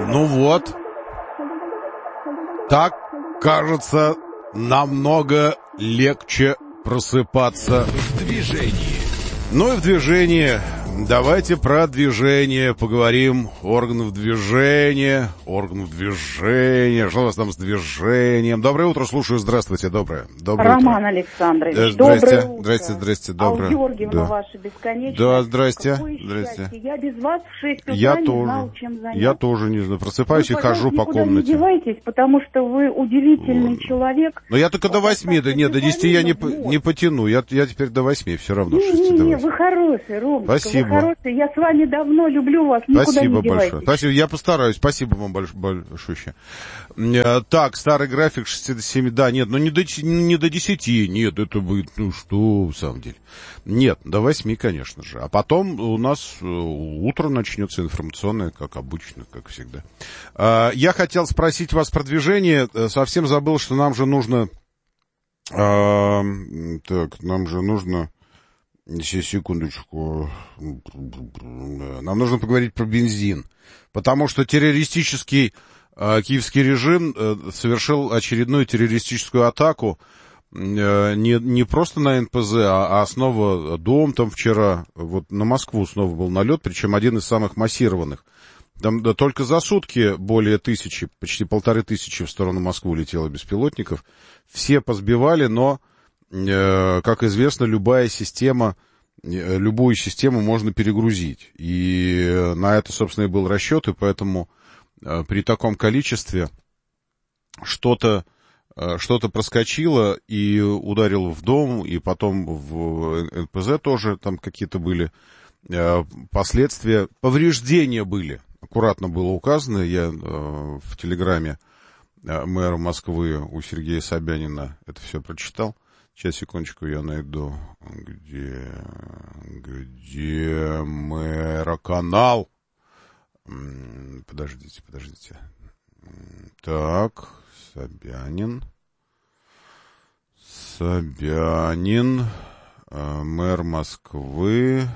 Ну вот. Так, кажется, намного легче просыпаться. В движении. Ну и в движении. Давайте про движение поговорим. Органов движения. Что у вас там с движением? Доброе утро, слушаю. Здравствуйте, доброе Роман утро. Александрович, Здрасте, доброе утро. здрасте, доброе. Георгиевна Да. ваша бесконечная. Да, здрасте. Какое Здрасте. счастье. Я без вас в 6 утра Я не тоже. знал, чем заняться. Я тоже не знаю. Просыпаюсь и Вы, хожу по никуда комнате. не девайтесь, потому что вы удивительный человек. Но я только до 8, да нет, до 10 я не потяну. Я теперь до 8 все равно. Не, вы хороший, Ромочка, Спасибо. вы хороший. Я с вами давно, люблю вас, никуда Спасибо не девайтесь. большое. Спасибо, я постараюсь. Спасибо вам большое. Так, старый график 67, да, нет, ну не до 10, нет, это будет, ну что, в самом деле. Нет, до 8, конечно же. А потом у нас утро начнется информационное, как обычно, как всегда. Я хотел спросить вас про движение, совсем забыл, что нам же нужно... Секундочку. Нам нужно поговорить про бензин. Потому что террористический киевский режим совершил очередную террористическую атаку не просто на НПЗ, а снова дом там вчера. Вот на Москву снова был налет, причем один из самых массированных. Там только за сутки более 1000, почти 1500 в сторону Москвы летело беспилотников. Все позбивали, но... как известно, любую систему можно перегрузить. И на это, собственно, и был расчет, и поэтому при таком количестве что-то проскочило и ударило в дом, и потом в НПЗ тоже там какие-то были последствия. Повреждения были, аккуратно было указано. Я в телеграме мэра Москвы у Сергея Собянина это все прочитал. Сейчас, секундочку, я найду, где мэроканал. Подождите. Так, Собянин, мэр Москвы.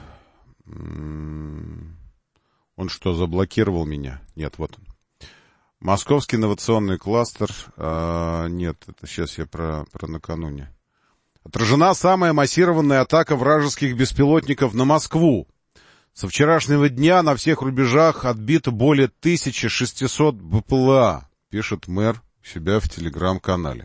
Он что, заблокировал меня? Нет, вот он. Московский инновационный кластер. Нет, это сейчас я про накануне. Отражена самая массированная атака вражеских беспилотников на Москву. Со вчерашнего дня на всех рубежах отбито более 1600 БПЛА, пишет мэр у себя в телеграм-канале.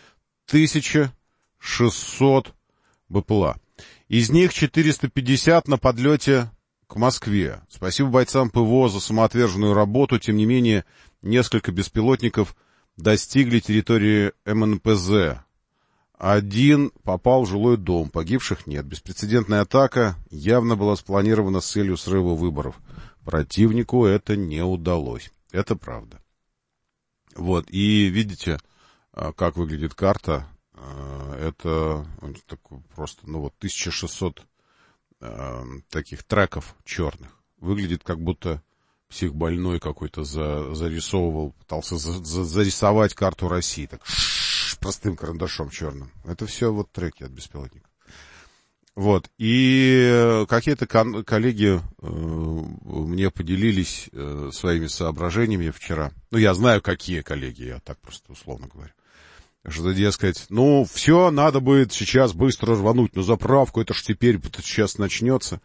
1600 БПЛА. Из них 450 на подлете к Москве. Спасибо бойцам ПВО за самоотверженную работу. Тем не менее, несколько беспилотников достигли территории МНПЗ. Один попал в жилой дом, погибших нет. Беспрецедентная атака явно была спланирована с целью срыва выборов. Противнику это не удалось. Это правда. Вот, и видите, как выглядит карта. Это такой просто, 1600 таких треков черных. Выглядит, как будто психбольной какой-то зарисовывал, пытался зарисовать карту России. Так простым карандашом черным. Это все вот треки от беспилотников. Вот. И какие-то коллеги мне поделились своими соображениями вчера. Ну, я знаю, какие коллеги, я так просто условно говорю. Что, дескать, все, надо будет сейчас быстро рвануть на заправку, это ж теперь сейчас начнется.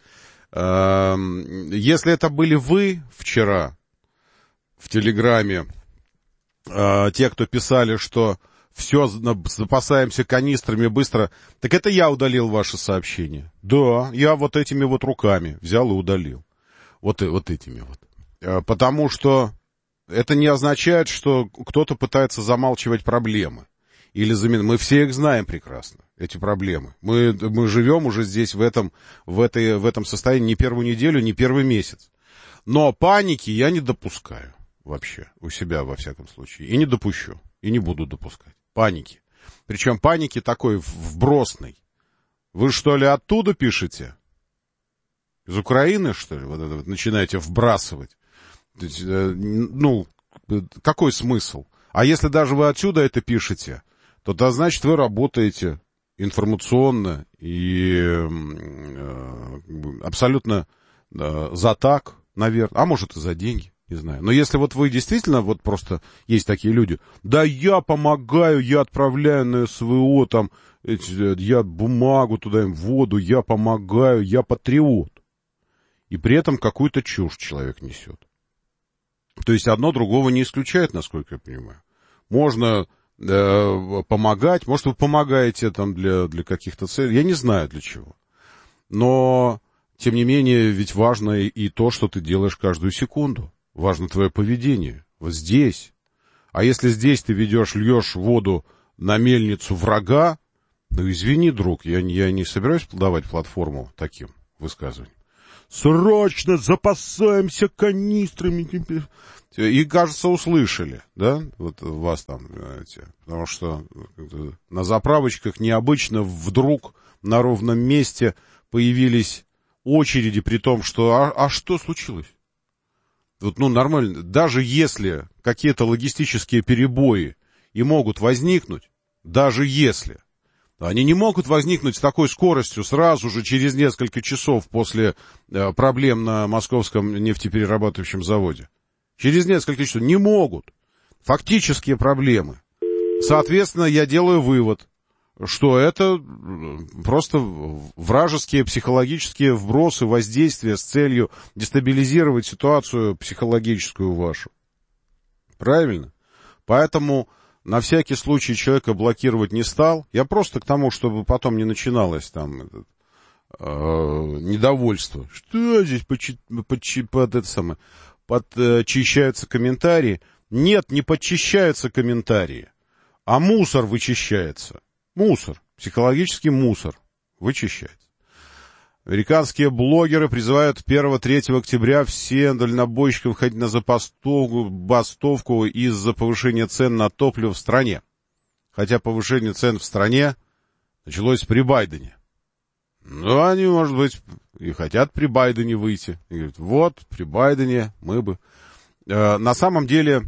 Если это были вы вчера в Телеграме, те, кто писали, что все, запасаемся канистрами быстро. Так это я удалил ваше сообщение. Да, я вот этими вот руками взял и удалил. Вот этими вот. Потому что это не означает, что кто-то пытается замалчивать проблемы. Или мы все их знаем прекрасно, эти проблемы. Мы живем уже здесь в этом состоянии не первую неделю, не первый месяц. Но паники я не допускаю вообще. У себя, во всяком случае. И не допущу. И не буду допускать. Паники. Причем паники такой вбросной. Вы что ли оттуда пишете? Из Украины, что ли? Вот это вот начинаете вбрасывать. Какой смысл? А если даже вы отсюда это пишете, то да, значит, вы работаете информационно и абсолютно за так, наверное, а может и за деньги. Не знаю. Но если вот вы действительно, вот просто есть такие люди, да я помогаю, я отправляю на СВО, там, я бумагу туда им, воду, я помогаю, я патриот. И при этом какую-то чушь человек несет. То есть одно другого не исключает, насколько я понимаю. Можно помогать, может, вы помогаете там для каких-то целей, я не знаю для чего. Но, тем не менее, ведь важно и то, что ты делаешь каждую секунду. Важно твое поведение. Вот здесь. А если здесь ты льешь воду на мельницу врага, ну, извини, друг, я не собираюсь давать платформу таким высказываниям. Срочно запасаемся канистрами. И, кажется, услышали, да, вот вас там, потому что на заправочках необычно вдруг на ровном месте появились очереди, при том, что, а что случилось? Вот, ну, нормально, даже если какие-то логистические перебои и могут возникнуть, даже если, они не могут возникнуть с такой скоростью сразу же через несколько часов после проблем на Московском нефтеперерабатывающем заводе. Через несколько часов не могут. Фактические проблемы. Соответственно, я делаю вывод, что это просто вражеские психологические вбросы, воздействия с целью дестабилизировать ситуацию психологическую вашу. Правильно? Поэтому на всякий случай человека блокировать не стал. Я просто к тому, чтобы потом не начиналось там недовольство. Что здесь подчищаются комментарии? Нет, не подчищаются комментарии, а мусор вычищается. Мусор, психологический мусор вычищается. Американские блогеры призывают 1-3 октября все дальнобойщиков ходить на забастовку из-за повышения цен на топливо в стране. Хотя повышение цен в стране началось при Байдене. Ну, они, может быть, и хотят при Байдене выйти. И говорят, вот, при Байдене мы бы... На самом деле...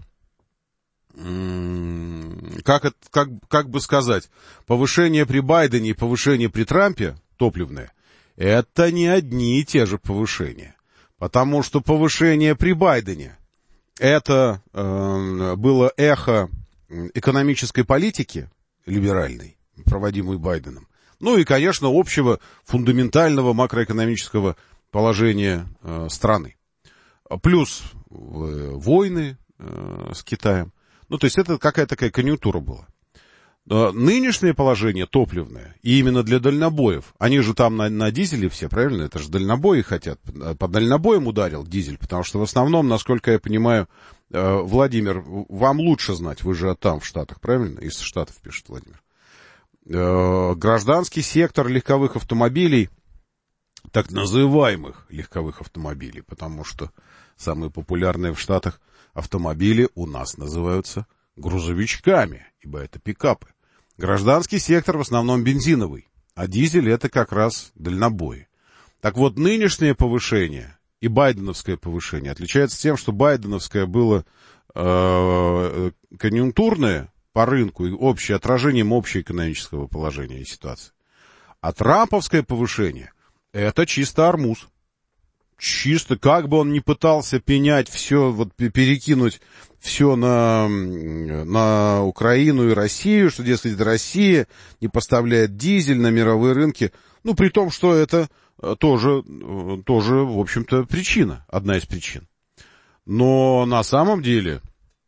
Как бы сказать, повышение при Байдене и повышение при Трампе, топливное, это не одни и те же повышения. Потому что повышение при Байдене, это было эхо экономической политики либеральной, проводимой Байденом. Ну и, конечно, общего фундаментального макроэкономического положения страны. Плюс войны с Китаем. Ну, то есть это какая-то такая конъюнктура была. Нынешнее положение топливное, и именно для дальнобоев, они же там на дизеле все, правильно? Это же дальнобои хотят. По дальнобоям ударил дизель, потому что в основном, насколько я понимаю, Владимир, вам лучше знать, вы же там в Штатах, правильно? Из Штатов пишет Владимир. Гражданский сектор легковых автомобилей, так называемых легковых автомобилей, потому что самые популярные в Штатах автомобили у нас называются грузовичками, ибо это пикапы. Гражданский сектор в основном бензиновый, а дизель это как раз дальнобои. Так вот, нынешнее повышение и байденовское повышение отличается тем, что байденовское было конъюнктурное по рынку и общее отражением общеэкономического положения и ситуации. А трамповское повышение это чисто армуз. Чисто, как бы он ни пытался пенять все, вот перекинуть все на Украину и Россию, что, дескать, Россия не поставляет дизель на мировые рынки, ну, при том, что это тоже, в общем-то, причина, одна из причин. Но на самом деле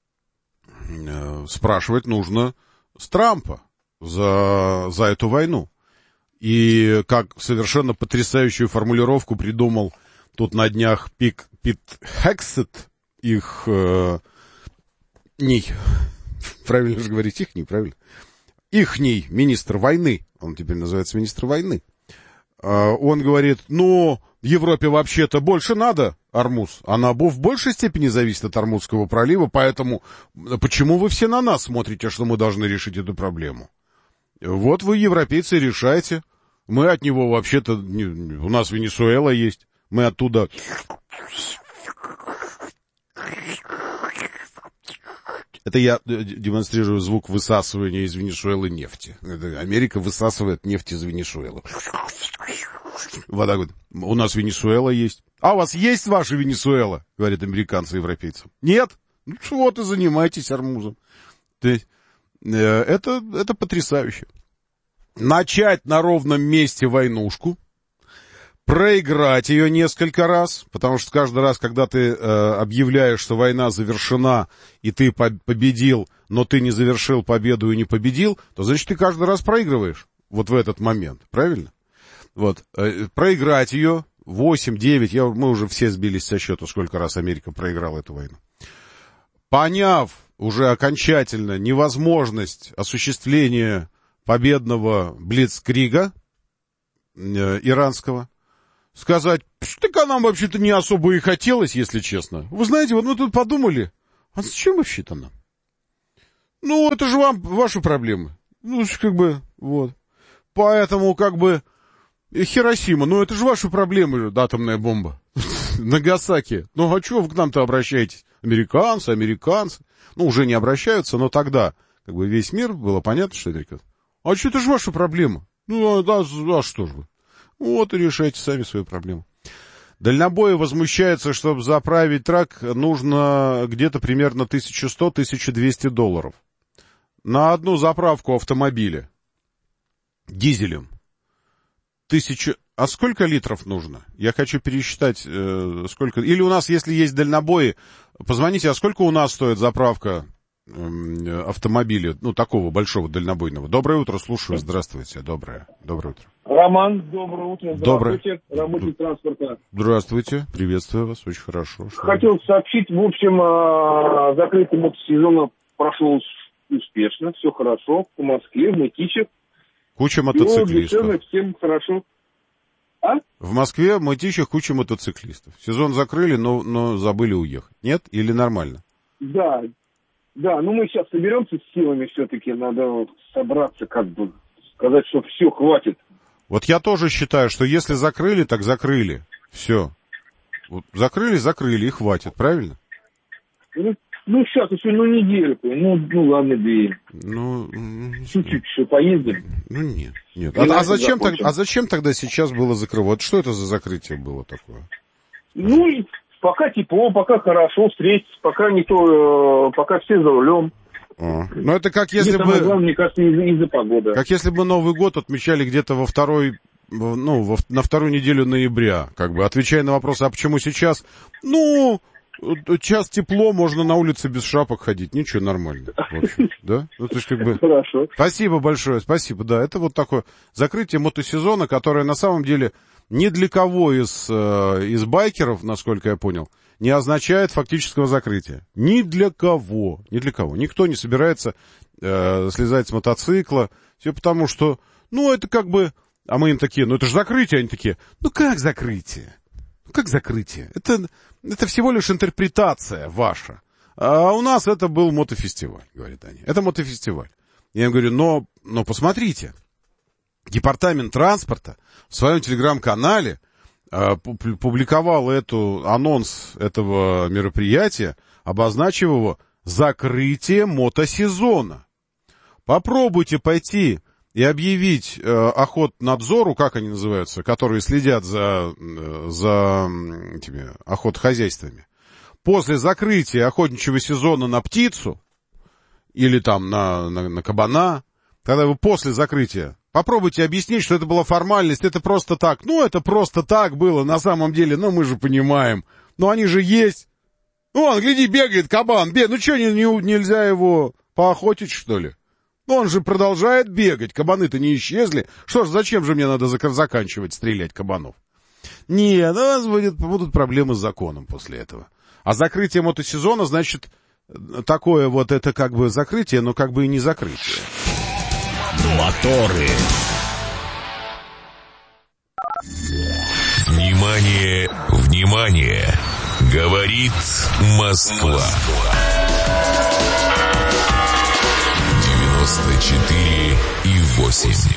спрашивать нужно с Трампа за эту войну. И как совершенно потрясающую формулировку придумал тут на днях Пит Хексет, правильно же говорить, правильно? Ихний министр войны, он теперь называется министр войны. Он говорит, ну, Европе вообще-то больше надо Ормуз. Она в большей степени зависит от Ормузского пролива, поэтому почему вы все на нас смотрите, что мы должны решить эту проблему? Вот вы, европейцы, решайте. Мы от него вообще-то, у нас Венесуэла есть. Мы оттуда... Это я демонстрирую звук высасывания из Венесуэлы нефти. Это Америка высасывает нефть из Венесуэлы. Вот так вот. У нас Венесуэла есть. А у вас есть ваша Венесуэла? Говорят американцы европейцам. Нет? Ну, вот и занимайтесь армузом. То есть, это потрясающе. Начать на ровном месте войнушку, проиграть ее несколько раз, потому что каждый раз, когда ты объявляешь, что война завершена, и ты победил, но ты не завершил победу и не победил, то, значит, ты каждый раз проигрываешь вот в этот момент, правильно? Вот, проиграть ее, 8, 9, мы уже все сбились со счета, сколько раз Америка проиграла эту войну. Поняв уже окончательно невозможность осуществления победного блицкрига иранского, сказать, так нам вообще-то не особо и хотелось, если честно. Вы знаете, вот мы тут подумали, а зачем вообще-то нам? Ну, это же ваши проблемы. Ну, как бы, вот. Поэтому, как бы, Хиросима, ну, это же ваши проблемы, атомная бомба. Нагасаки. Ну, а чего вы к нам-то обращаетесь? Американцы. Ну, уже не обращаются, но тогда, как бы, весь мир, было понятно, что это... А что, это же ваша проблема? Ну, а что же вы? Вот и решайте сами свою проблему. Дальнобои возмущаются, чтобы заправить трак, нужно где-то примерно $1100-1200 на одну заправку автомобиля дизелем. 1000... А сколько литров нужно? Я хочу пересчитать, сколько... Или у нас, если есть дальнобои, позвоните, а сколько у нас стоит заправка автомобиля, ну, такого большого дальнобойного? Доброе утро, слушаю, здравствуйте, доброе утро. Роман, доброе утро, здравствуйте, работник транспорта. Здравствуйте, приветствую вас, очень хорошо. Хотел сообщить, в общем, закрытый мотосезон прошел успешно, все хорошо, по Москве, в Мытищах. Куча мотоциклистов. Всем хорошо. В Москве, в Мытищах куча мотоциклистов. Сезон закрыли, но забыли уехать. Нет? Или нормально? Да, ну мы сейчас соберемся с силами все-таки, надо собраться, как бы, сказать, что все, хватит. Вот я тоже считаю, что если закрыли, так закрыли. Все. Вот закрыли, и хватит, правильно? Ну сейчас еще, недельку, ладно, 2. Чуть-чуть еще поездим. Ну, нет. А зачем тогда сейчас было закрывать? Что это за закрытие было такое? Ну, пока тепло, пока хорошо встретиться, пока пока все за рулем. Ну, это как если бы... Главное, мне кажется, из-за погоды. Как если бы Новый год отмечали где-то на вторую неделю ноября, как бы, отвечая на вопрос, а почему сейчас? Ну, час тепло, можно на улице без шапок ходить, ничего, нормально. В общем, да? Ну, то есть, как бы... Хорошо. Спасибо большое, спасибо, да. Это вот такое закрытие мотосезона, которое на самом деле ни для кого из байкеров, насколько я понял, не означает фактического закрытия. Ни для кого. Никто не собирается слезать с мотоцикла. Все потому, что, это как бы... А мы им такие, это же закрытие. Они такие, как закрытие? Как закрытие? Это всего лишь интерпретация ваша. А у нас это был мотофестиваль, говорят они. Это мотофестиваль. Я им говорю, но посмотрите. Департамент транспорта в своем телеграм-канале публиковал анонс этого мероприятия, обозначив его закрытие мотосезона. Попробуйте пойти и объявить охотнадзору, как они называются, которые следят за этими охотхозяйствами. После закрытия охотничьего сезона на птицу или там на кабана, когда вы после закрытия попробуйте объяснить, что это была формальность, это просто так. Это просто так было на самом деле, мы же понимаем. Но они же есть. Вон, гляди, бегает кабан. Что, нельзя его поохотить, что ли? Он же продолжает бегать, кабаны-то не исчезли. Что ж, зачем же мне надо заканчивать стрелять кабанов? Нет, у нас будут проблемы с законом после этого. А закрытие мотосезона, значит, такое вот это как бы закрытие, но как бы и не закрытие. Моторы. Внимание, внимание! Говорит Москва. 94,8.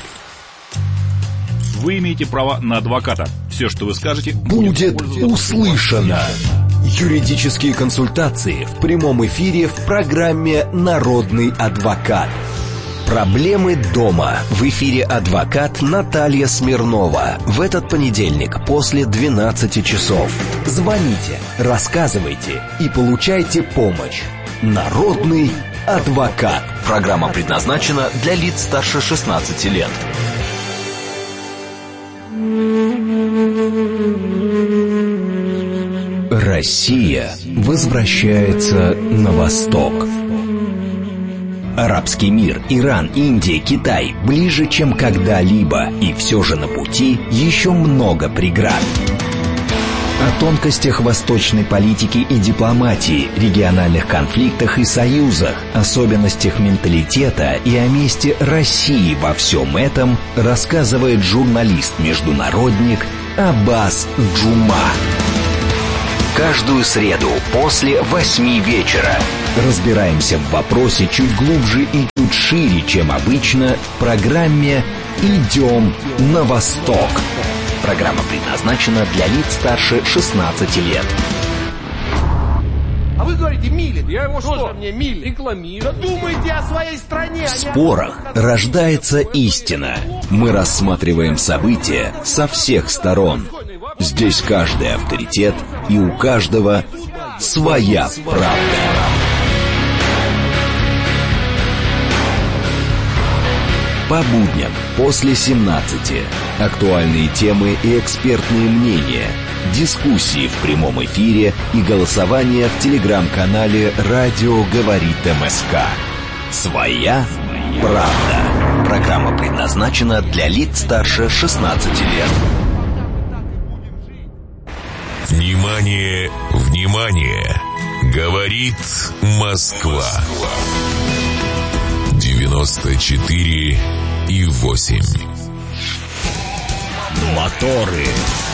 Вы имеете право на адвоката. Все, что вы скажете, будет услышано. Юридические консультации в прямом эфире в программе «Народный адвокат». Проблемы дома. В эфире адвокат Наталья Смирнова. В этот понедельник после 12 часов. Звоните, рассказывайте и получайте помощь. Народный адвокат. Программа предназначена для лиц старше 16 лет. Россия возвращается на восток. Арабский мир, Иран, Индия, Китай ближе, чем когда-либо, и все же на пути еще много преград. О тонкостях восточной политики и дипломатии, региональных конфликтах и союзах, особенностях менталитета и о месте России во всем этом рассказывает журналист-международник Аббас Джума. Каждую среду после 8 вечера разбираемся в вопросе чуть глубже и чуть шире, чем обычно, в программе «Идем на восток». Программа предназначена для лиц старше 16 лет. А вы говорите, Милин. Я его что? Мне Милин. Рекламирую. Да думайте о своей стране. В спорах рождается истина. Мы рассматриваем события со всех сторон. Здесь каждый авторитет, и у каждого своя правда. По будням после 17. Актуальные темы и экспертные мнения. Дискуссии в прямом эфире и голосование в телеграм-канале «Радио говорит МСК». Своя правда. Программа предназначена для лиц старше 16 лет. Внимание, внимание! Говорит Москва. 94,8. Моторы.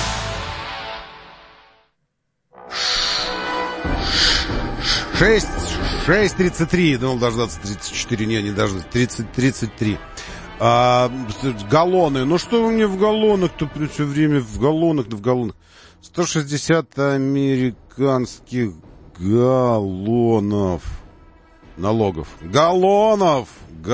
6:33, думал дождаться 34, не дождаться, 33. Галлоны, ну что у меня в галлонах-то все время, в галлонах. 160 американских галлонов налогов. Галлонов.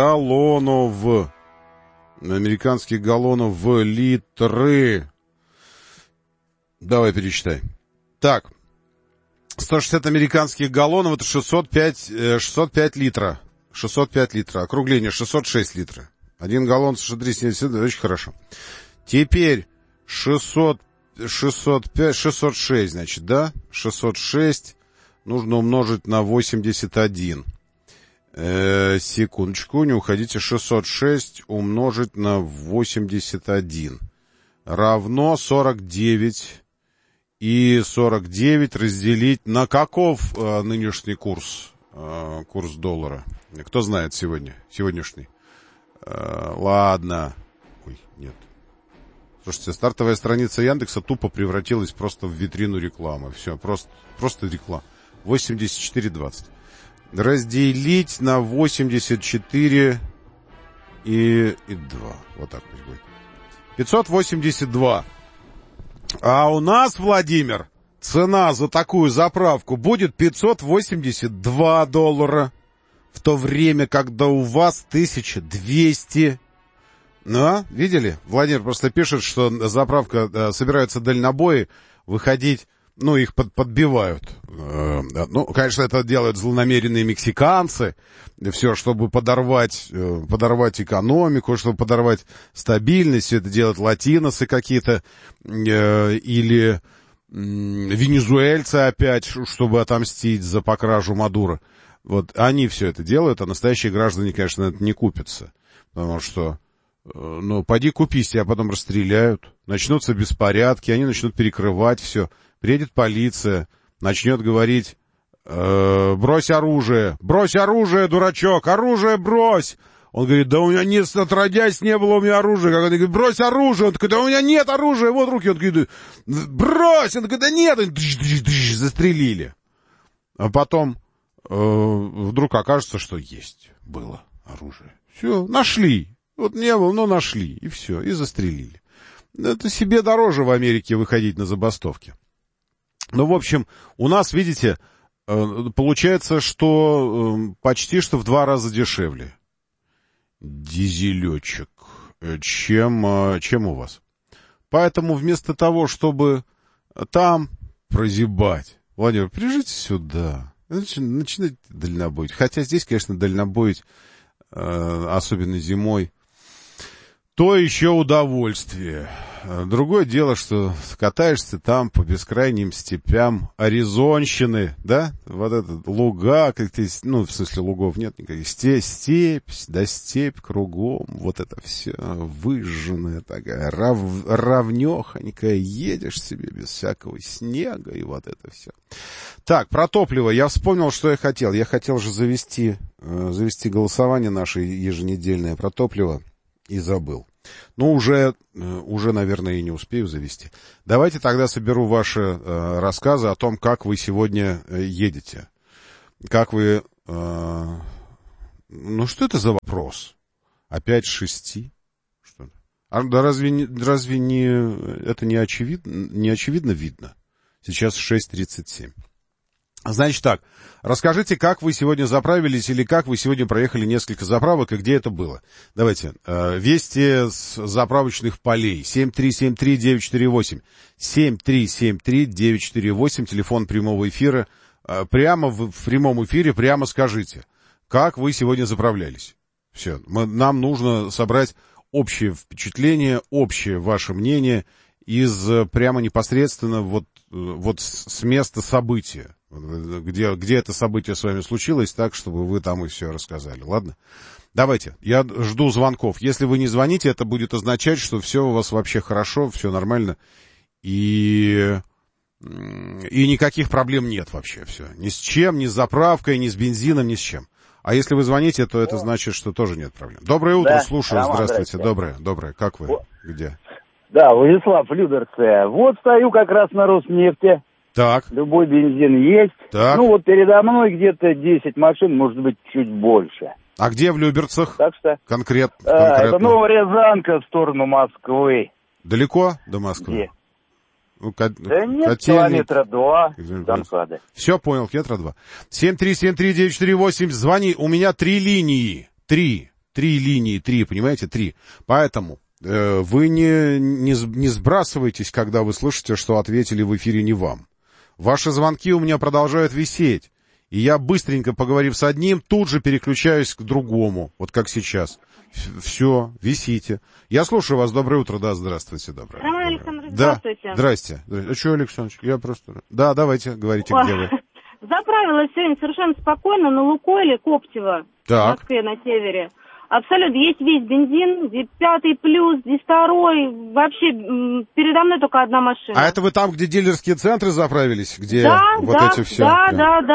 Американских галлонов в литры. Давай пересчитай. Так. 160 американских галлонов — это 605 литра. 605 литра. Округление 606 литра. 1 галлон 670, очень хорошо. Теперь 606, значит, да? 606 нужно умножить на 81. Секундочку, не уходите. 606 умножить на 81 равно 49. И 49 разделить на каков нынешний курс доллара? Кто знает сегодняшний? Ладно. Ой, нет. Слушайте, стартовая страница Яндекса тупо превратилась просто в витрину рекламы. Все, просто реклама. 84,20. Разделить на 84 и 2. Вот так пусть будет. 582. А у нас, Владимир, цена за такую заправку будет $582. В то время, когда у вас 1200. Ну, видели? Владимир просто пишет, что заправка, собираются дальнобои выходить, ну, их подбивают. Ну, конечно, это делают злонамеренные мексиканцы. Все, чтобы подорвать экономику, чтобы подорвать стабильность. Все это делают латиносы какие-то. Или венесуэльцы опять, чтобы отомстить за покражу Мадуро. Вот они все это делают, а настоящие граждане, конечно, это не купятся. Потому что, ну, поди купись, тебя потом расстреляют. Начнутся беспорядки, они начнут перекрывать все. Приедет полиция, начнет говорить: брось оружие, дурачок, оружие брось. Он говорит: да у меня нет, отродясь, не было у меня оружия. Как он говорит: брось оружие. Он такой: да у меня нет оружия, вот руки. Он говорит: брось. Он такой: да нет. Застрелили. А потом вдруг окажется, что было оружие. Все, нашли. Вот не было, но нашли. И все, и застрелили. Это себе дороже в Америке выходить на забастовки. Ну, в общем, у нас, видите, получается, что почти что в 2 раза дешевле. дизелечек, чем у вас. Поэтому вместо того, чтобы там прозябать, Владимир, приезжайте сюда, начинайте дальнобоить. Хотя здесь, конечно, дальнобоить, особенно зимой, то еще удовольствие. Другое дело, что катаешься там по бескрайним степям Аризонщины, да? Вот это луга, как-то, ну, в смысле лугов нет никаких. Степь, да степь кругом, вот это все выжженная такая, равнехонькая, едешь себе без всякого снега и вот это все. Так, про топливо. Я вспомнил, что я хотел. Я хотел же завести голосование наше еженедельное про топливо и забыл. Ну, уже, наверное, и не успею завести. Давайте тогда соберу ваши рассказы о том, как вы сегодня едете. Как вы... ну, что это за вопрос? Опять 6? Что? А разве это не очевидно видно? Сейчас 6:37. Значит так, расскажите, как вы сегодня заправились или как вы сегодня проехали несколько заправок и где это было. Давайте, вести с заправочных полей. 7373948. 7373948, телефон прямого эфира. Прямо в прямом эфире прямо скажите, как вы сегодня заправлялись. Все, нам нужно собрать общее впечатление, общее ваше мнение из прямо непосредственно вот с места события. Где это событие с вами случилось, так, чтобы вы там и все рассказали, ладно? Давайте, я жду звонков. Если вы не звоните, это будет означать, что все у вас вообще хорошо, все нормально, и никаких проблем нет вообще, все. Ни с чем, ни с заправкой, ни с бензином, ни с чем. А если вы звоните, то это значит, что тоже нет проблем. Доброе утро, слушаю, Роман, здравствуйте. Доброе, как вы, где? Да, Владислав, Людерцы. Вот стою как раз на Роснефти. Так. Любой бензин есть. Так. Ну, вот передо мной где-то 10 машин, может быть, чуть больше. А где в Люберцах? Так что... Конкретно. Это Новая Рязанка в сторону Москвы. Далеко до Москвы? Где? Ну, да нет, километра 2. Все, понял, километра 2. 7373948, звони. У меня 3 линии. 3 линии, понимаете? 3. Поэтому... вы не сбрасывайтесь, когда вы слышите, что ответили в эфире не вам. Ваши звонки у меня продолжают висеть. И я, быстренько поговорив с одним, тут же переключаюсь к другому. Вот как сейчас. Все, висите. Я слушаю вас. Доброе утро. Да, здравствуйте. Доброе. Роман Александрович, здравствуйте. Да, здрасте. А что, Александрович? Я просто... Да, давайте, говорите, где вы. Заправилась сегодня совершенно спокойно на Лукойле Коптево. В Москве, на севере. Абсолютно, есть весь бензин, 5 плюс, 2, вообще передо мной только одна машина. А это вы там, где дилерские центры заправились, где эти все? Да.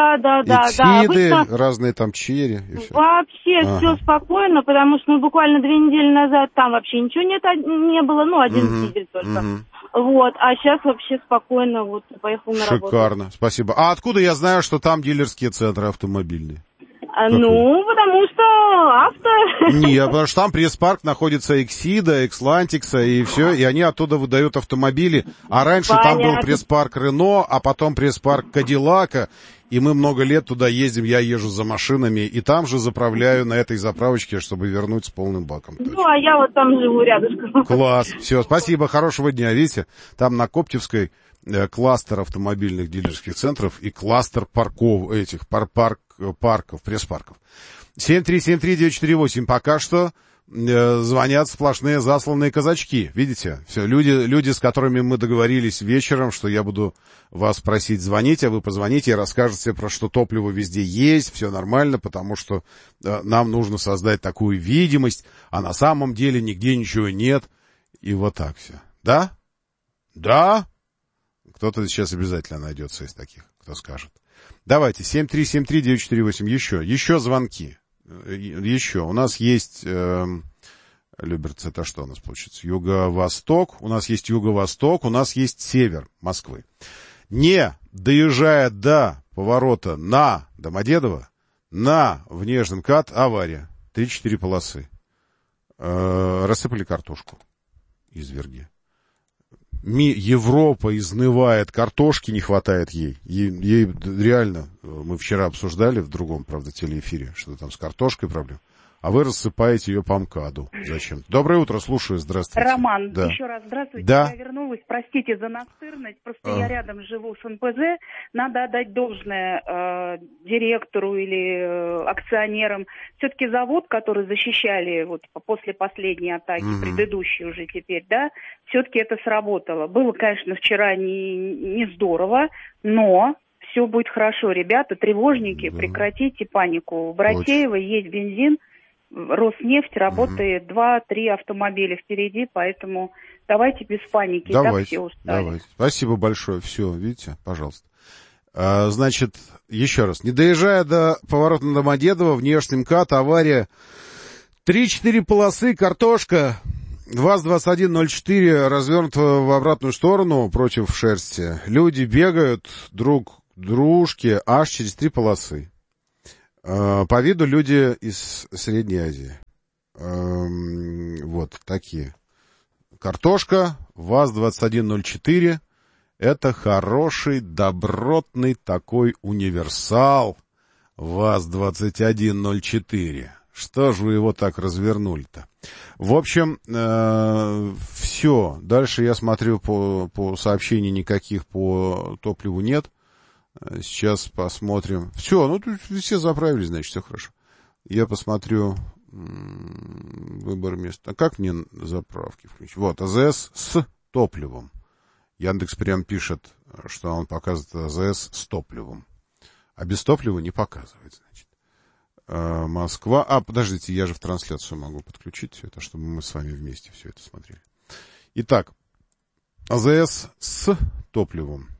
Этиды, разные там черри и все. Вообще все спокойно, потому что буквально 2 недели назад там вообще ничего не было, один дизель только. Вот, а сейчас вообще спокойно поехал на работу. Шикарно, спасибо. А откуда я знаю, что там дилерские центры автомобильные? Потому что авто... Нет, потому что там пресс-парк находится Эксида, Экслантикса и все, и они оттуда выдают автомобили. А раньше там был пресс-парк Рено, а потом пресс-парк Кадиллака, и мы много лет туда ездим, я езжу за машинами, и там же заправляю на этой заправочке, чтобы вернуть с полным баком. А я вот там живу рядышком. Класс, все, спасибо, хорошего дня. Видите, там на Коптевской кластер автомобильных дилерских центров и кластер парков, парков, пресс-парков. 7373948. Пока что звонят сплошные засланные казачки. Видите? Все, люди, с которыми мы договорились вечером, что я буду вас просить звонить, а вы позвоните и расскажете, про что топливо везде есть, все нормально, потому что нам нужно создать такую видимость, а на самом деле нигде ничего нет. И вот так все. Да? Да? Кто-то сейчас обязательно найдется из таких, кто скажет. Давайте, 7373948, еще звонки. Еще. У нас есть, Люберцы, это что у нас получится? Юго-восток, у нас есть юго-восток, у нас есть север Москвы. Не доезжая до поворота на Домодедово, на Внешний МКАД авария. 3-4 полосы. Рассыпали картошку. Изверги. Европа изнывает, картошки не хватает ей. Ей реально, мы вчера обсуждали в другом, правда, телеэфире, что там с картошкой проблем. а вы рассыпаете ее по МКАДу. Зачем? Доброе утро, слушаю, здравствуйте. Роман, да. еще раз здравствуйте. Да. Я вернулась, простите за настырность, просто я рядом живу с НПЗ. Надо отдать должное директору или акционерам. Все-таки завод, который защищали вот после последней атаки, предыдущей уже теперь, да, все-таки это сработало. Было, конечно, вчера не здорово, но все будет хорошо. Ребята, тревожники, прекратите панику. В Ратеево есть бензин. Роснефть работает 2-3 автомобиля впереди, поэтому давайте без паники. Давайте, так все устали. Давайте. Спасибо большое. Все, видите, пожалуйста. Значит, еще раз. Не доезжая до поворота на Домодедово, внешний МКАД, авария. 3-4 полосы, картошка. ВАЗ-2104 развернута в обратную сторону против шерсти. Люди бегают друг к дружке аж через 3 полосы. По виду люди из Средней Азии. Вот такие. Картошка, ВАЗ-2104. Это хороший, добротный такой универсал. ВАЗ-2104. Что же вы его так развернули-то? В общем, все. Дальше я смотрю по сообщениям, никаких по топливу нет. Сейчас посмотрим. Все, ну тут все заправились, значит, все хорошо. Я посмотрю выбор места. А как мне заправки включить? Вот, АЗС с топливом. Яндекс прям пишет, что он показывает АЗС с топливом. А без топлива не показывает, значит. Москва. Подождите, я же в трансляцию могу подключить все это, чтобы мы с вами вместе все это смотрели. Итак, АЗС с топливом.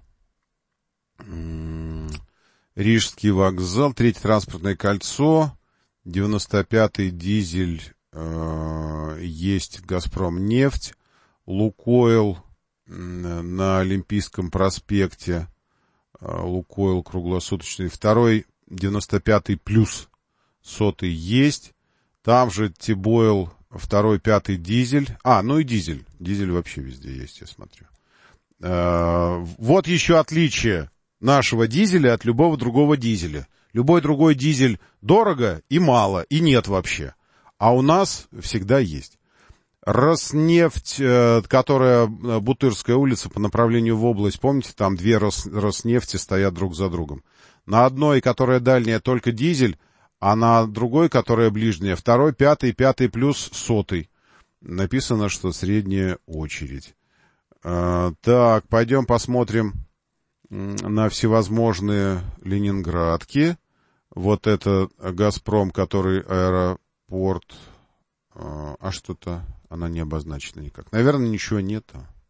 Рижский вокзал, Третье транспортное кольцо, 95-й дизель, есть Газпром нефть, Лукойл на Олимпийском проспекте, Лукойл круглосуточный, второй 95-й плюс 100-й есть, там же Тибойл, второй 5-й дизель, ну и дизель вообще везде есть, я смотрю. Вот еще отличие нашего дизеля от любого другого дизеля. Любой другой дизель дорого и мало, и нет вообще. А у нас всегда есть. Роснефть, которая Бутырская улица по направлению в область, помните, там две Роснефти стоят друг за другом. На одной, которая дальняя, только дизель, а на другой, которая ближняя, второй, 5-й плюс 100-й. Написано, что средняя очередь. Так, пойдем посмотрим на всевозможные ленинградки. Вот это Газпром, который аэропорт. Что-то она не обозначена никак. Наверное, ничего нет.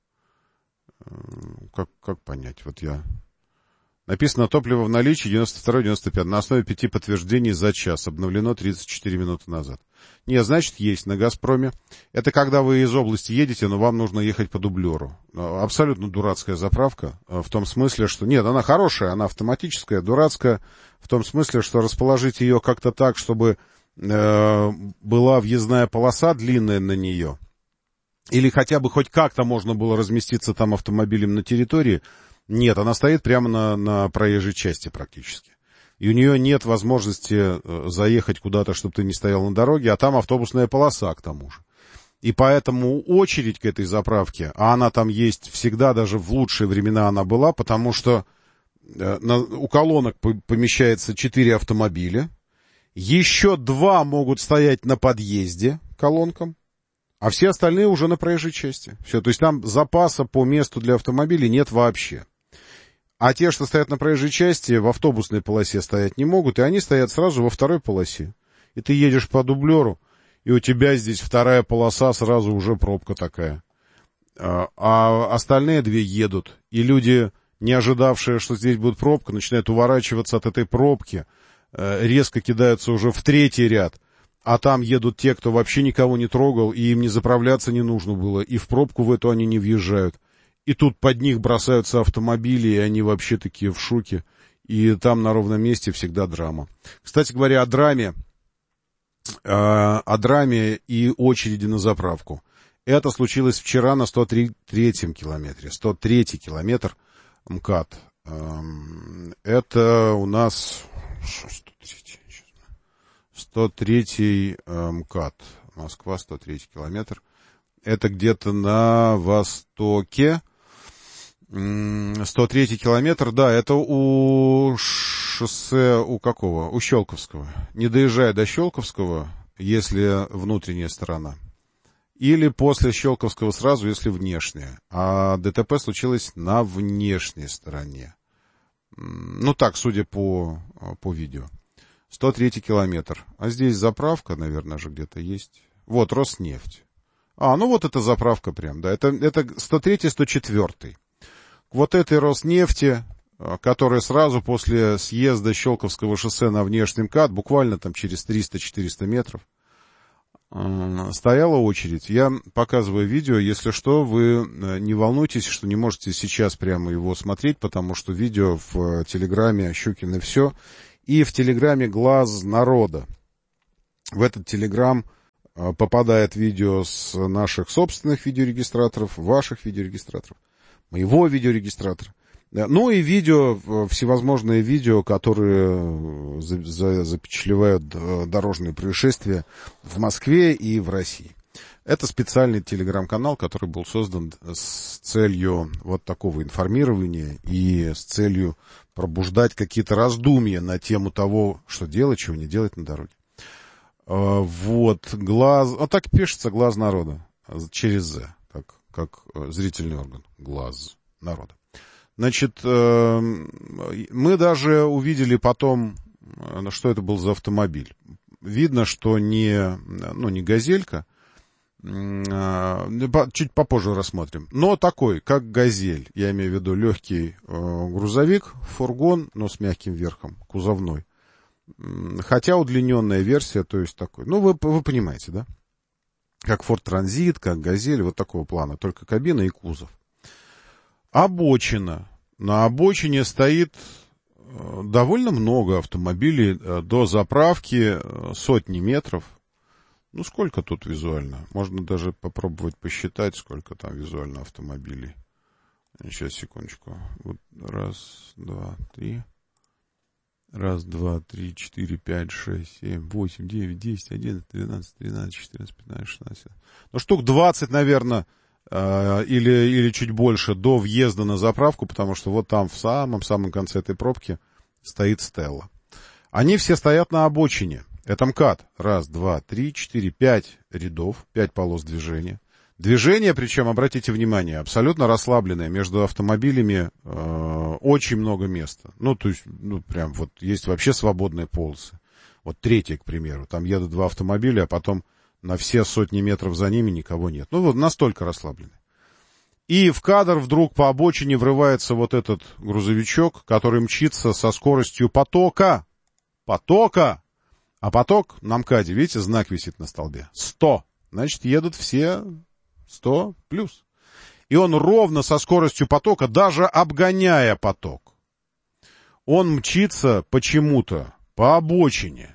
Как понять? Вот я... Написано топливо в наличии 92-95. На основе 5 подтверждений за час. Обновлено 34 минуты назад. Нет, значит, есть на «Газпроме». Это когда вы из области едете, но вам нужно ехать по дублеру. Абсолютно дурацкая заправка. В том смысле, что... Нет, она хорошая, она автоматическая, дурацкая. В том смысле, что расположить ее как-то так, чтобы была въездная полоса длинная на нее. Или хотя бы хоть как-то можно было разместиться там автомобилем на территории. Нет, она стоит прямо на проезжей части практически. И у нее нет возможности заехать куда-то, чтобы ты не стоял на дороге, а там автобусная полоса к тому же. И поэтому очередь к этой заправке, а она там есть всегда, даже в лучшие времена она была, потому что у колонок помещается 4 автомобиля, еще 2 могут стоять на подъезде к колонкам, а все остальные уже на проезжей части. Все, то есть там запаса по месту для автомобилей нет вообще. А те, что стоят на проезжей части, в автобусной полосе стоять не могут, и они стоят сразу во второй полосе. И ты едешь по дублеру, и у тебя здесь вторая полоса, сразу уже пробка такая. А остальные 2 едут. И люди, не ожидавшие, что здесь будет пробка, начинают уворачиваться от этой пробки, резко кидаются уже в 3-й ряд. А там едут те, кто вообще никого не трогал, и им не заправляться не нужно было, и в пробку в эту они не въезжают. И тут под них бросаются автомобили, и они вообще такие в шоке. И там на ровном месте всегда драма. Кстати говоря, о драме и очереди на заправку. Это случилось вчера на 103-м километре. 103-й километр МКАД. Это у нас... 103-й МКАД. Москва, 103-й километр. Это где-то на востоке. 103-й километр, да, это у шоссе, у какого? У Щелковского. Не доезжая до Щелковского, если внутренняя сторона. Или после Щелковского сразу, если внешняя. А ДТП случилось на внешней стороне. Ну так, судя по видео. 103-й километр. А здесь заправка, наверное, же где-то есть. Вот, Роснефть. Ну вот это заправка прям, да. Это 103-й, 104-й. К вот этой Роснефти, которая сразу после съезда Щелковского шоссе на внешний МКАД, буквально там через 300-400 метров, стояла очередь. Я показываю видео, если что, вы не волнуйтесь, что не можете сейчас прямо его смотреть, потому что видео в Телеграме Щукин и все, и в Телеграме Глаз народа. В этот Телеграм попадает видео с наших собственных видеорегистраторов, ваших видеорегистраторов, моего видеорегистратора. Ну и видео, всевозможные видео, которые запечатлевают дорожные происшествия в Москве и в России. Это специальный телеграм-канал, который был создан с целью вот такого информирования и с целью пробуждать какие-то раздумья на тему того, что делать, чего не делать на дороге. Вот, глаз... так пишется «Глаз народа» через «З», как зрительный орган. Глаз народа. Значит, мы даже увидели потом, что это был за автомобиль. Видно, что не «Газелька», чуть попозже рассмотрим, но такой, как «Газель», я имею в виду легкий грузовик, фургон, но с мягким верхом, кузовной. Хотя удлиненная версия, то есть такой, вы понимаете, да? Как Ford Transit, как «Газель», вот такого плана, только кабина и кузов. Обочина. На обочине стоит довольно много автомобилей до заправки, сотни метров. Сколько тут визуально? Можно даже попробовать посчитать, сколько там визуально автомобилей. Сейчас, секундочку. Вот раз, два, три. Раз, два, три, 4, 5, 6, 7, 8, 9, 10, 11, 12, 13, 14, 15, 16. Штук 20, наверное, или чуть больше до въезда на заправку, потому что вот там в самом конце этой пробки стоит Стелла. Они все стоят на обочине. Это МКАД. Раз, два, три, 4, 5 рядов, 5 полос движения. Движение, причем, обратите внимание, абсолютно расслабленное. Между автомобилями очень много места. То есть, прям вот есть вообще свободные полосы. Вот третья, к примеру. Там едут два автомобиля, а потом на все сотни метров за ними никого нет. Вот настолько расслаблены. И в кадр вдруг по обочине врывается вот этот грузовичок, который мчится со скоростью потока. А поток на МКАДе, видите, знак висит на столбе. 100. Значит, едут все 100 плюс. И он ровно со скоростью потока, даже обгоняя поток, он мчится почему-то по обочине.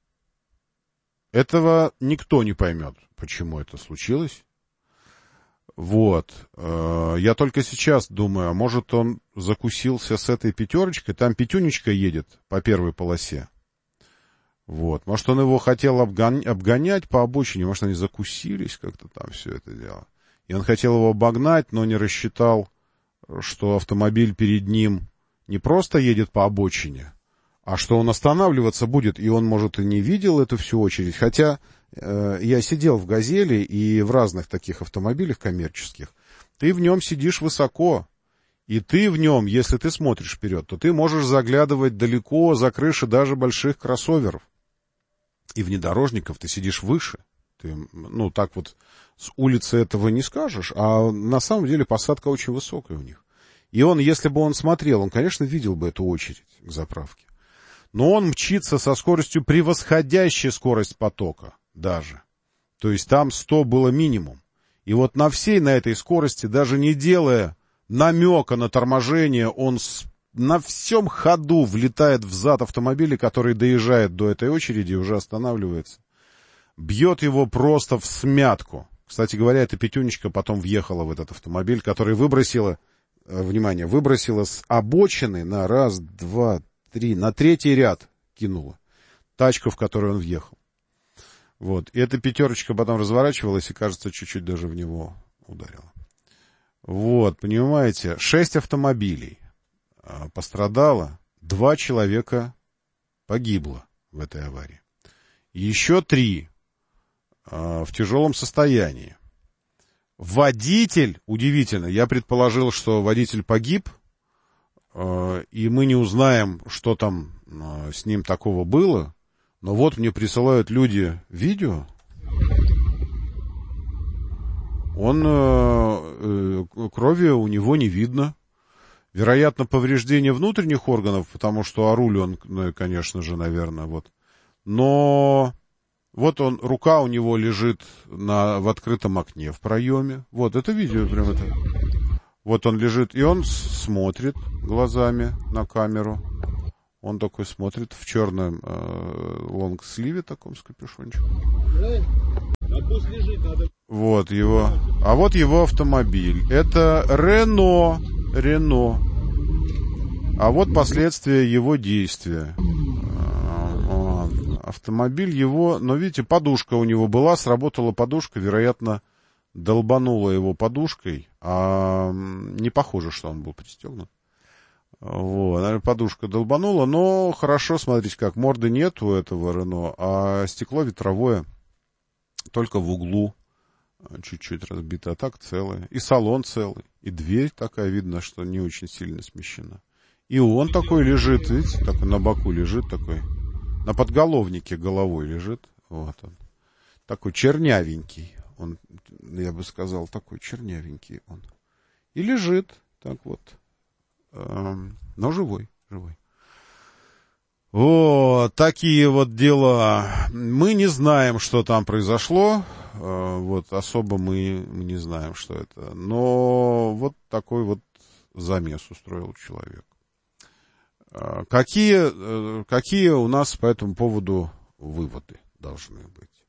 Этого никто не поймет, почему это случилось. Вот. Я только сейчас думаю, а может он закусился с этой пятерочкой? Там пятюнечка едет по первой полосе. Вот. Может, он его хотел обгонять по обочине, может, они закусились как-то там все это дело. И он хотел его обогнать, но не рассчитал, что автомобиль перед ним не просто едет по обочине, а что он останавливаться будет, и он, может, и не видел эту всю очередь. Хотя я сидел в «Газели» и в разных таких автомобилях коммерческих. Ты в нем сидишь высоко, и ты в нем, если ты смотришь вперед, то ты можешь заглядывать далеко за крыши даже больших кроссоверов. И внедорожников ты сидишь выше. Ты, так вот с улицы этого не скажешь, а на самом деле посадка очень высокая у них. И он, если бы он смотрел, он, конечно, видел бы эту очередь к заправке. Но он мчится со скоростью, превосходящей скорость потока даже. То есть там 100 было минимум. И вот на этой скорости, даже не делая намека на торможение, он на всем ходу влетает в зад автомобиля, который доезжает до этой очереди и уже останавливается. Бьет его просто в смятку. Кстати говоря, эта пятюнечка потом въехала в этот автомобиль, который выбросила с обочины на раз, два, три, на третий ряд кинула тачку, в которую он въехал. Вот. И эта пятерочка потом разворачивалась и, кажется, чуть-чуть даже в него ударила. Вот, понимаете, 6 автомобилей пострадало, 2 человека погибло в этой аварии. Еще 3 в тяжелом состоянии. Водитель, удивительно, я предположил, что водитель погиб, и мы не узнаем, что там с ним такого было. Но вот мне присылают люди видео. Крови у него не видно. Вероятно, повреждение внутренних органов, потому что о руле он, конечно же, наверное, вот. Но вот рука у него лежит в открытом окне в проеме. Вот это видео прям это. Вот он лежит, и он смотрит глазами на камеру. Он такой смотрит в черном лонгсливе таком с капюшончиком. Вот его. А вот его автомобиль. Это Рено. А вот последствия его действия. Автомобиль его... Но видите, подушка у него была, сработала подушка, вероятно, долбанула его подушкой. А не похоже, что он был пристегнут. Вот, наверное, подушка долбанула, но хорошо, смотрите как, морды нет у этого Рено, а стекло ветровое только в углу чуть-чуть разбито, а так целое. И салон целый, и дверь такая, видно, что не очень сильно смещена. И он такой лежит, видите, такой на боку лежит, такой, на подголовнике головой лежит, вот он. Такой чернявенький, он, я бы сказал, такой чернявенький он. И лежит, так вот. Но живой. Вот, такие вот дела. Мы не знаем, что там произошло. Вот, особо мы не знаем, что это. Но вот такой вот замес устроил человек. Какие у нас по этому поводу выводы должны быть?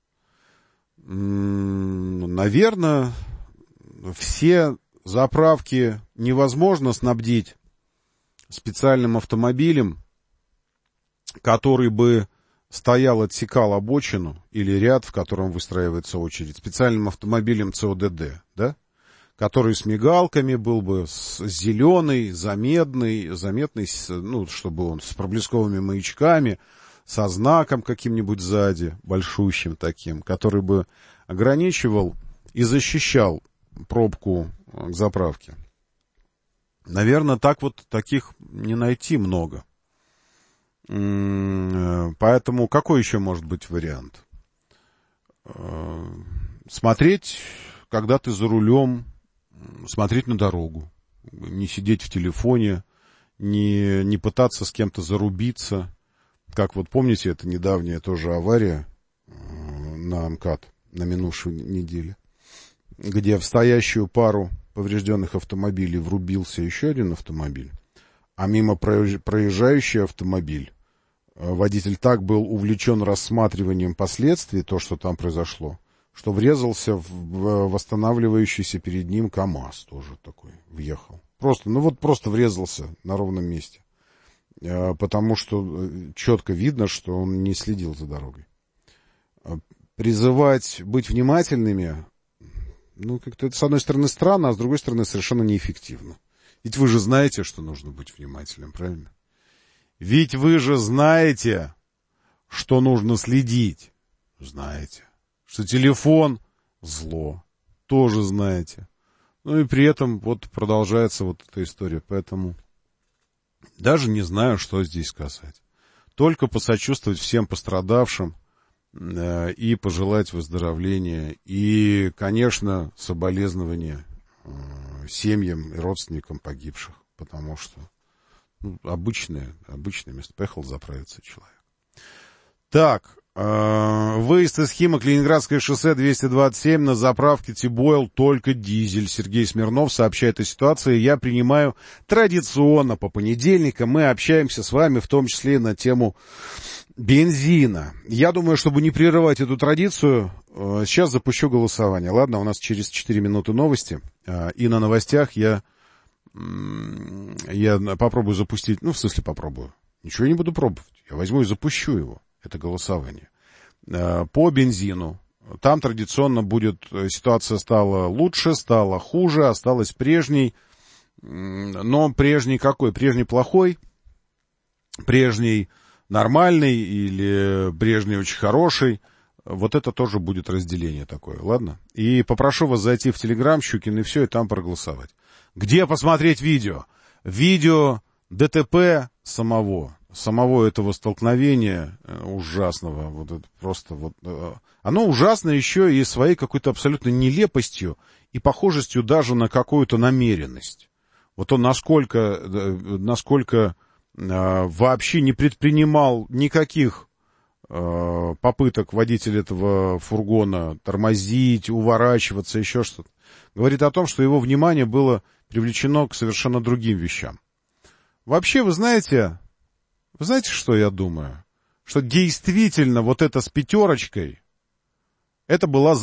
Наверное, все заправки невозможно снабдить специальным автомобилем, который бы стоял, отсекал обочину или ряд, в котором выстраивается очередь, специальным автомобилем ЦОДД, да? Который с мигалками был бы, зеленый, заметный, ну, чтобы он с проблесковыми маячками, со знаком каким-нибудь сзади, большущим таким, который бы ограничивал и защищал пробку к заправке. Наверное, таких не найти много. Поэтому какой еще может быть вариант? Смотреть, когда ты за рулем, смотреть на дорогу, не сидеть в телефоне, не пытаться с кем-то зарубиться. Как вот помните, это недавняя тоже авария на МКАД на минувшей неделе, где в стоящую пару поврежденных автомобилей врубился еще один автомобиль, а мимо проезжающий автомобиль водитель так был увлечен рассматриванием последствий, то, что там произошло, что врезался в восстанавливающийся перед ним КАМАЗ, тоже такой, въехал. Просто врезался на ровном месте, потому что четко видно, что он не следил за дорогой. Призывать быть внимательными, как-то это, с одной стороны, странно, а с другой стороны, совершенно неэффективно. Ведь вы же знаете, что нужно быть внимательным, правильно? Ведь вы же знаете, что нужно следить. Знаете. Что телефон — зло. Тоже знаете. Ну и при этом вот продолжается вот эта история. Поэтому даже не знаю, что здесь сказать. Только посочувствовать всем пострадавшим и пожелать выздоровления. И, конечно, соболезнования семьям и родственникам погибших. Потому что обычное место. Поехал заправиться человек. Так, выезд из Химок, Ленинградское шоссе 227 на заправке Тибойл, только дизель. Сергей Смирнов сообщает о ситуации. Я принимаю традиционно по понедельникам. Мы общаемся с вами, в том числе на тему бензина. Я думаю, чтобы не прерывать эту традицию, сейчас запущу голосование. Ладно, у нас через 4 минуты новости. И на новостях я попробую запустить, в смысле попробую. Ничего не буду пробовать. Я возьму и запущу его. Это голосование. по бензину. Там традиционно будет, ситуация стала лучше, стала хуже, осталась прежней. Но прежний какой? Прежний плохой, прежний нормальный или прежний очень хороший. Вот это тоже будет разделение такое, ладно? И попрошу вас зайти в Телеграм, Щукин и все, и там проголосовать. Где посмотреть видео? Видео ДТП самого этого столкновения ужасного. Вот это просто вот... Оно ужасно еще и своей какой-то абсолютно нелепостью и похожестью даже на какую-то намеренность. Вот он насколько вообще не предпринимал никаких попыток водитель этого фургона тормозить, уворачиваться, еще что-то. Говорит о том, что его внимание было привлечено к совершенно другим вещам. Вообще, вы знаете, что я думаю? Что действительно вот это с пятерочкой, это была